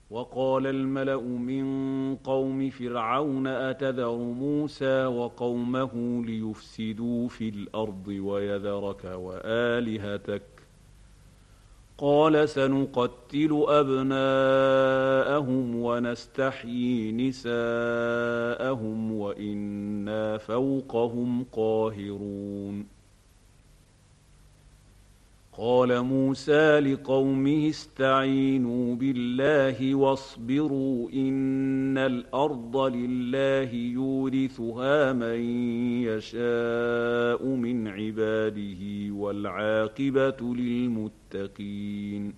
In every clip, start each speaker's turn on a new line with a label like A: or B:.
A: وقال الملأ من قوم فرعون أتذر موسى وقومه ليفسدوا في الأرض ويذرك وآلهتك قال سنقتل أبناءهم ونستحيي نساءهم وإنا فوقهم قاهرون. قال موسى لقومه استعينوا بالله واصبروا إن الأرض لله يورثها من يشاء من عباده والعاقبة للمتقين.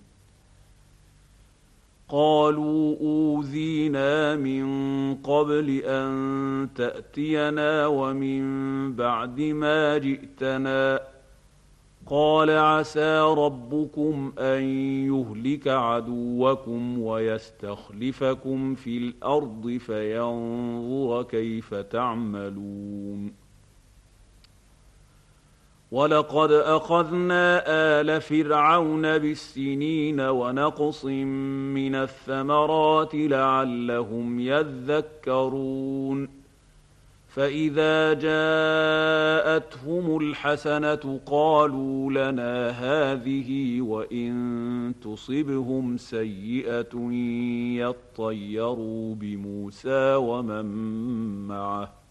A: قالوا أوذينا من قبل أن تأتينا ومن بعد ما جئتنا قال عسى ربكم أن يهلك عدوكم ويستخلفكم في الأرض فينظر كيف تعملون. ولقد أخذنا آل فرعون بالسنين ونقص من الثمرات لعلهم يذكرون. فإذا جاءتهم الحسنة قالوا لنا هذه وإن تصبهم سيئة يطيروا بموسى ومن معه